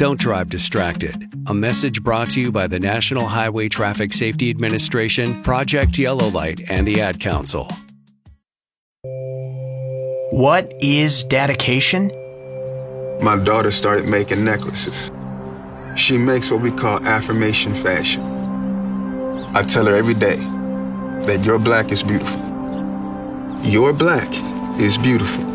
Don't drive distracted. A message brought to you by the National Highway Traffic Safety Administration, Project Yellow Light, and the Ad Council. What is dedication? My daughter started making necklaces. She makes what we call affirmation fashion. I tell her every day that your black is beautiful. Your black is beautiful.